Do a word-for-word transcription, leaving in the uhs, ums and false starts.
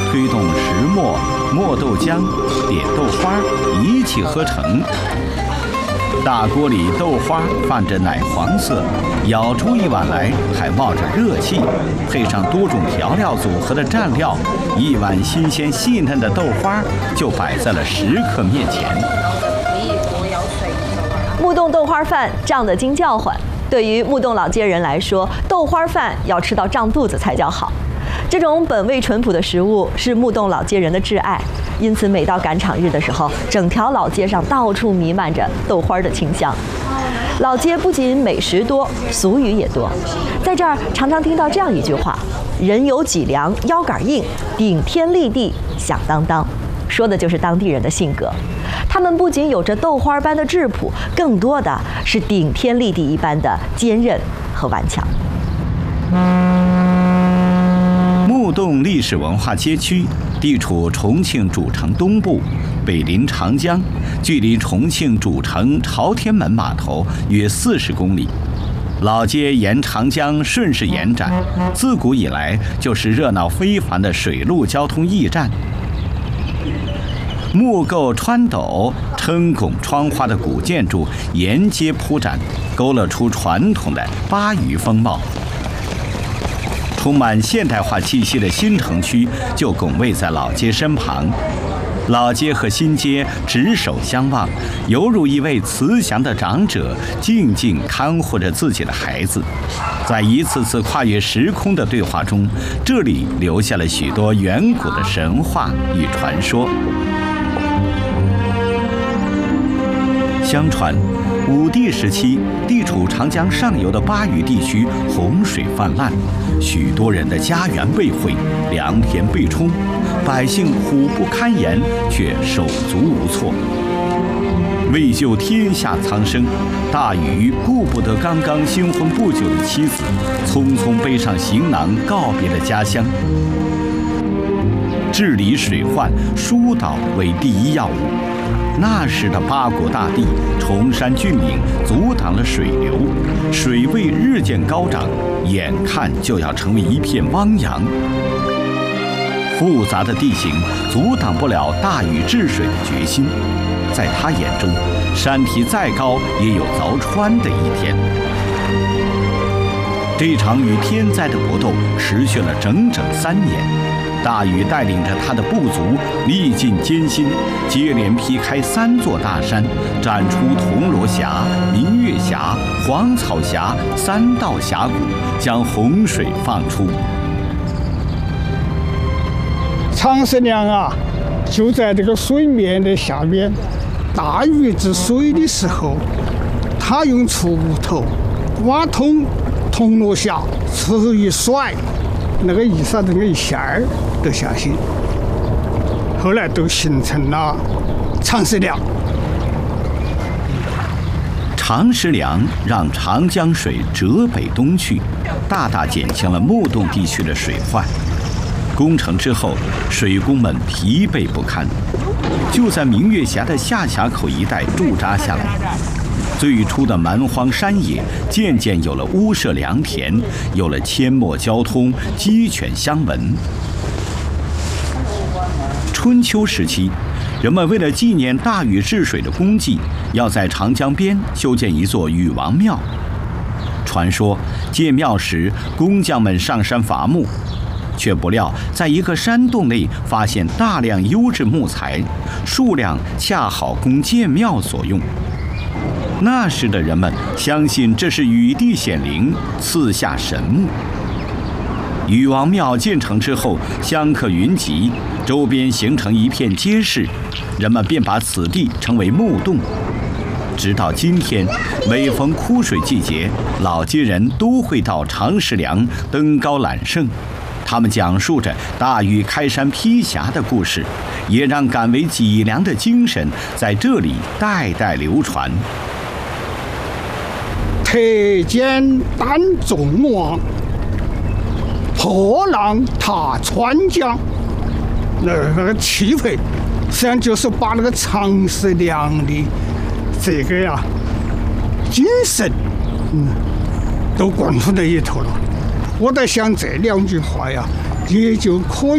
推动石磨、磨豆浆、点豆花一气呵成。大锅里豆花泛着奶黄色，舀出一碗来还冒着热气，配上多种调料组合的蘸料，一碗新鲜细嫩的豆花就摆在了食客面前。 木洞豆花饭胀得惊叫唤，对于木洞老街人来说，豆花饭要吃到胀肚子才叫好。这种本味淳朴的食物是木洞老街人的挚爱，因此每到赶场日的时候，整条老街上到处弥漫着豆花的清香。老街不仅美食多，俗语也多，在这儿常常听到这样一句话：人有脊梁，腰杆硬，顶天立地，响当当。说的就是当地人的性格。他们不仅有着豆花般的质朴，更多的是顶天立地一般的坚韧和顽强。 木洞历史文化街区地处重庆主城东部，北临长江，距离重庆主城朝天门码头约四十公里。老街沿长江顺势延展，自古以来就是热闹非凡的水陆交通驿站。木构穿斗、撑拱窗花的古建筑沿街铺展，勾勒出传统的巴渝风貌。充满现代化气息的新城区就拱卫在老街身旁，老街和新街执手相望，犹如一位慈祥的长者静静看护着自己的孩子。在一次次跨越时空的对话中，这里留下了许多远古的神话与传说。相传武帝时期，地处长江上游的巴渝地区洪水泛滥，许多人的家园被毁，良田被冲，百姓苦不堪言，却手足无措。为救天下苍生，大禹顾不得刚刚新婚不久的妻子，匆匆背上行囊告别了家乡。治理水患，疏导为第一要务。那时的八国大地，崇山峻岭阻挡了水流，水位日渐高涨，眼看就要成为一片汪洋。复杂的地形阻挡不了大禹治水的决心，在他眼中，山体再高也有凿穿的一天。这场与天灾的搏斗持续了整整三年。大禹带领着他的部族历尽艰辛，接连劈开三座大山，斩出铜锣峡、明月峡、黄草峡三道峡谷，将洪水放出。 长十娘啊，就在这个水面的下面。大禹治水的时候，他用锄头挖通铜锣峡，此后一甩，那个一撒那个一线儿都下去，后来都形成了长十梁。 长十梁让长江水折北东去，大大减轻了木洞地区的水患。工程之后，水工们疲惫不堪，就在明月峡的下峡口一带驻扎下来。最初的蛮荒山野渐渐有了屋舍良田，有了阡陌交通、鸡犬相闻。春秋时期，人们为了纪念大禹治水的功绩，要在长江边修建一座禹王庙。传说建庙时，工匠们上山伐木，却不料在一个山洞内发现大量优质木材，数量恰好供建庙所用。那时的人们相信这是禹帝显灵，赐下神木。禹王庙建成之后，香客云集，周边形成一片街市，人们便把此地称为木洞。直到今天，每逢枯水季节，老街人都会到长十梁登高揽胜。他们讲述着大禹开山劈峡的故事，也让敢为脊梁的精神在这里代代流传。 铁肩担重王，破浪踏川江，那个气氛，实际上就是把那个长十梁的这个呀精神，嗯，都灌输在里头了。我在想这两句话呀，也就可以